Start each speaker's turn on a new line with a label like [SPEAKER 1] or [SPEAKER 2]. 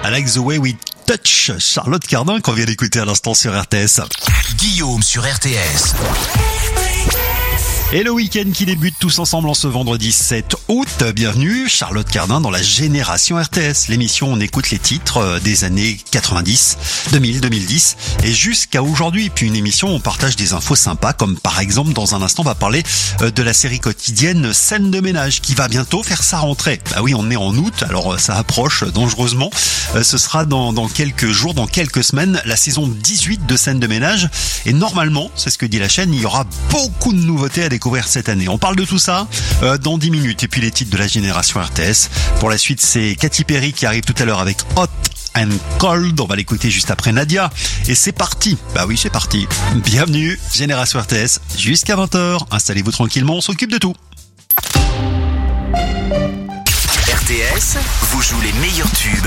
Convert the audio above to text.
[SPEAKER 1] Like the Way We Touch, Charlotte Cardin qu'on vient d'écouter à l'instant sur RTS.
[SPEAKER 2] Guillaume sur RTS.
[SPEAKER 1] Et le week-end qui débute tous ensemble en ce vendredi 7 août. Bienvenue, Charlotte Cardin dans la Génération RTS. L'émission, on écoute les titres des années 90, 2000, 2010 et jusqu'à aujourd'hui. Puis une émission, on partage des infos sympas comme par exemple, dans un instant, on va parler de la série quotidienne Scène de ménage qui va bientôt faire sa rentrée. Bah oui, on est en août, alors ça approche dangereusement. Ce sera dans quelques jours, dans quelques semaines, la saison 18 de Scène de ménage. Et normalement, c'est ce que dit la chaîne, il y aura beaucoup de nouveautés à découvrir cette année. On parle de tout ça dans 10 minutes. Et puis les titres de la Génération RTS. Pour la suite, c'est Katy Perry qui arrive tout à l'heure avec Hot and Cold. On va l'écouter juste après Nadia. Et c'est parti. Bah oui, c'est parti. Bienvenue, Génération RTS. Jusqu'à 20h. Installez-vous tranquillement, on s'occupe de tout.
[SPEAKER 2] RTS vous joue les meilleurs tubes